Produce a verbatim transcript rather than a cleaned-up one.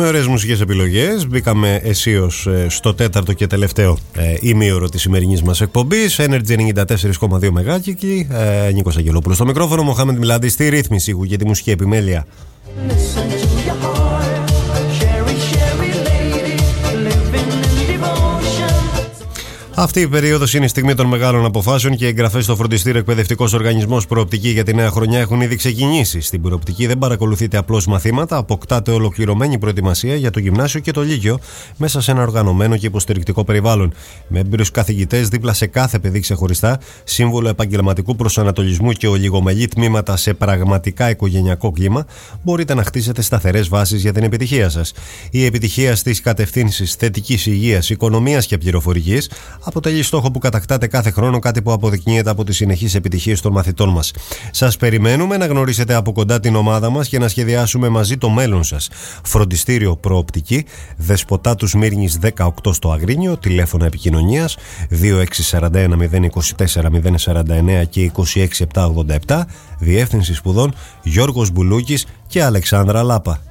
Με ωραίες μουσικές επιλογές μπήκαμε αισίως στο τέταρτο και τελευταίο ε, ημίωρο της σημερινής μας εκπομπής. Energy ενενήντα τέσσερα κόμμα δύο μεγάκικη. ε, Νίκος Αγγελόπουλος στο μικρόφωνο, Μοχάμεντ Μιλάντη στη ρύθμιση και τη μουσική επιμέλεια. Αυτή η περίοδος είναι η στιγμή των μεγάλων αποφάσεων και οι εγγραφές στο φροντιστήριο Εκπαιδευτικός Οργανισμός Προοπτική για τη νέα χρονιά έχουν ήδη ξεκινήσει. Στην Προοπτική δεν παρακολουθείτε απλώς μαθήματα, αποκτάτε ολοκληρωμένη προετοιμασία για το γυμνάσιο και το λύκειο μέσα σε ένα οργανωμένο και υποστηρικτικό περιβάλλον. Με έμπειρους καθηγητές δίπλα σε κάθε παιδί ξεχωριστά, σύμβολο επαγγελματικού προσανατολισμού και ολιγομελή τμήματα σε πραγματικά οικογενειακό κλίμα, μπορείτε να χτίσετε σταθερές βάσεις για την επιτυχία σας. Η επιτυχία στις κατευθύνσεις θετικής υγείας, οικονομίας και πληροφορικής αποτελεί στόχο που κατακτάτε κάθε χρόνο, κάτι που αποδεικνύεται από τις συνεχείς επιτυχίες των μαθητών μας. Σας περιμένουμε να γνωρίσετε από κοντά την ομάδα μας και να σχεδιάσουμε μαζί το μέλλον σας. Φροντιστήριο Προοπτική, Δεσποτάτου Σμύρνης δεκαοκτώ στο Αγρίνιο, τηλέφωνα επικοινωνίας δύο έξι τέσσερα ένα μηδέν δύο τέσσερα μηδέν τέσσερα εννέα και είκοσι έξι επτακόσια ογδόντα επτά, διεύθυνση σπουδών Γιώργος Μπουλούκης και Αλεξάνδρα Λάπα.